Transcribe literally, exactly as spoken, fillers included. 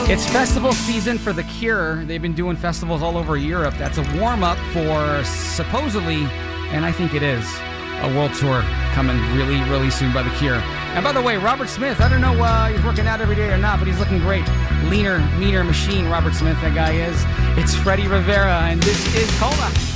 It's festival season for The Cure. They've been doing festivals all over Europe. That's a warm-up for supposedly, and I think it is, a world tour coming really, really soon by The Cure. And by the way, Robert Smith, I don't know uh, he's working out every day or not, but he's looking great. Leaner, meaner machine, Robert Smith, that guy is. It's Freddie Rivera, and this is Cola.